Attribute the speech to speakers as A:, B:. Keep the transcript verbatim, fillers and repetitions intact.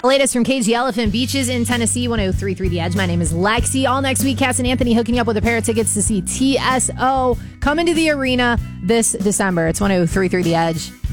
A: Latest from Cage the Elephant Beaches in Tennessee, one oh three point three The Edge. My name is Lexi. All next week, Cass and Anthony hooking you up with a pair of tickets to see T S O come into the arena this December. It's one oh three point three The Edge.